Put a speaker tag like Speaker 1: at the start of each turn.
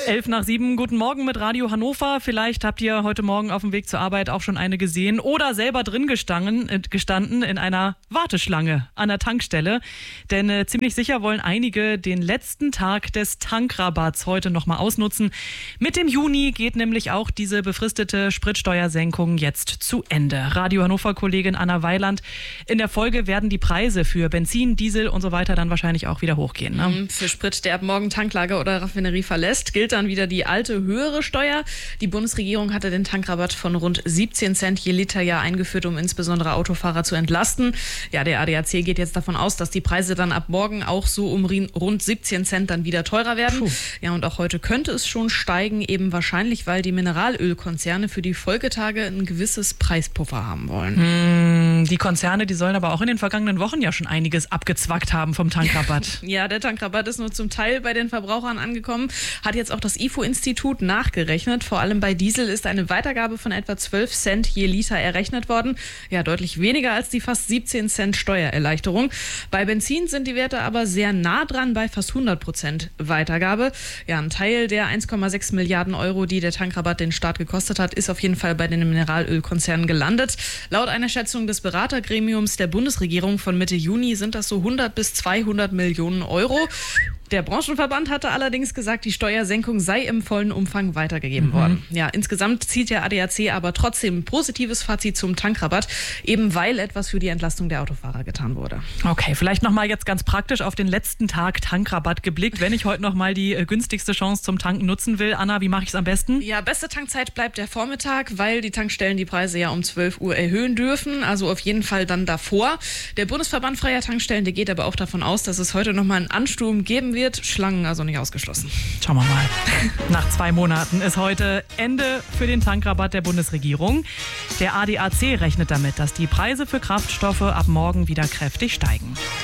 Speaker 1: 6:11. Guten Morgen mit Radio Hannover. Vielleicht habt ihr heute Morgen auf dem Weg zur Arbeit auch schon eine gesehen oder selber drin gestanden in einer Warteschlange an der Tankstelle. Denn ziemlich sicher wollen einige den letzten Tag des Tankrabatts heute nochmal ausnutzen. Mit dem Juni geht nämlich auch diese befristete Spritsteuersenkung jetzt zu Ende. Radio Hannover-Kollegin Anna Weiland. In der Folge werden die Preise für Benzin, Diesel und so weiter dann wahrscheinlich auch wieder hochgehen. Ne?
Speaker 2: Für Sprit, der ab morgen Tanklager oder Raffinerie verlässt, gilt dann wieder die alte höhere Steuer. Die Bundesregierung hatte den Tankrabatt von rund 17 Cent je Literjahr eingeführt, um insbesondere Autofahrer zu entlasten. Ja, der ADAC geht jetzt davon aus, dass die Preise dann ab morgen auch so um rund 17 Cent dann wieder teurer werden. Puh. Ja, und auch heute könnte es schon steigen, eben wahrscheinlich, weil die Mineralölkonzerne für die Folgetage ein gewisses Preispuffer haben wollen.
Speaker 1: Die Konzerne, die sollen aber auch in den vergangenen Wochen ja schon einiges abgezwackt haben vom Tankrabatt.
Speaker 2: Ja, der Tankrabatt ist nur zum Teil bei den Verbrauchern angekommen, hat jetzt auch das IFO-Institut nachgerechnet. Vor allem bei Diesel ist eine Weitergabe von etwa 12 Cent je Liter errechnet worden. Ja, deutlich weniger als die fast 17 Cent Steuererleichterung. Bei Benzin sind die Werte aber sehr nah dran bei fast 100% Weitergabe. Ja, ein Teil der 1,6 Milliarden Euro, die der Tankrabatt den Staat gekostet hat, ist auf jeden Fall bei den Mineralölkonzernen gelandet. Laut einer Schätzung des Beratergremiums der Bundesregierung von Mitte Juni sind das so 100 bis 200 Millionen Euro. Der Branchenverband hatte allerdings gesagt, die Steuersenkung sei im vollen Umfang weitergegeben worden. Ja, insgesamt zieht der ADAC aber trotzdem ein positives Fazit zum Tankrabatt, eben weil etwas für die Entlastung der Autofahrer getan wurde.
Speaker 1: Okay, vielleicht nochmal jetzt ganz praktisch auf den letzten Tag Tankrabatt geblickt. Wenn ich heute nochmal die günstigste Chance zum Tanken nutzen will, Anna, wie mache ich es am besten?
Speaker 2: Ja, beste Tankzeit bleibt der Vormittag, weil die Tankstellen die Preise ja um 12 Uhr erhöhen dürfen. Also auf jeden Fall dann davor. Der Bundesverband freier Tankstellen, der geht aber auch davon aus, dass es heute nochmal einen Ansturm geben wird. Schlangen also nicht ausgeschlossen.
Speaker 1: Schauen wir mal. Nach 2 Monaten ist heute Ende für den Tankrabatt der Bundesregierung. Der ADAC rechnet damit, dass die Preise für Kraftstoffe ab morgen wieder kräftig steigen.